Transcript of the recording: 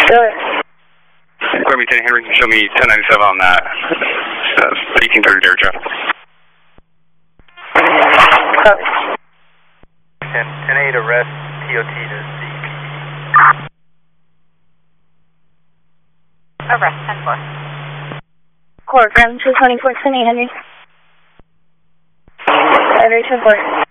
Good. Grab me 10 Henry, show me 1097 on that. 1830 dare traffic. Copy. 10-8 arrest, TOT to CPD. Arrest 10-4. Core, ground 224, 10 Henry. Henry 10-4.